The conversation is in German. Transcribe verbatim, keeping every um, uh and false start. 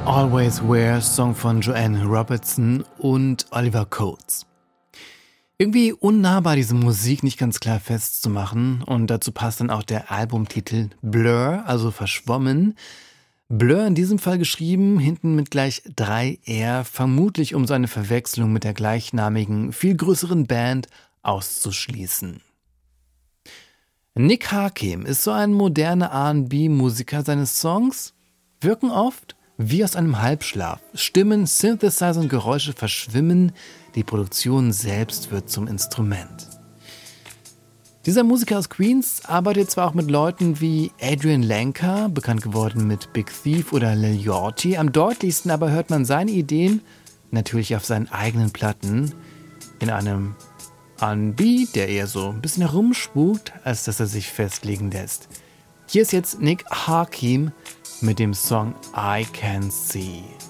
Always Wear, Song von Joanne Robertson und Oliver Coates. Irgendwie unnahbar, diese Musik nicht ganz klar festzumachen, und dazu passt dann auch der Albumtitel Blur, also verschwommen. Blur in diesem Fall geschrieben, hinten mit gleich drei R, vermutlich um seine Verwechslung mit der gleichnamigen, viel größeren Band auszuschließen. Nick Hakim ist so ein moderner R and B-Musiker. Seine Songs wirken oft wie aus einem Halbschlaf. Stimmen, Synthesizer und Geräusche verschwimmen, die Produktion selbst wird zum Instrument. Dieser Musiker aus Queens arbeitet zwar auch mit Leuten wie Adrian Lenker, bekannt geworden mit Big Thief oder Lil Yachty, am deutlichsten aber hört man seine Ideen natürlich auf seinen eigenen Platten, in einem R and B, der eher so ein bisschen herumspukt, als dass er sich festlegen lässt. Hier ist jetzt Nick Hakim mit dem Song I Can See.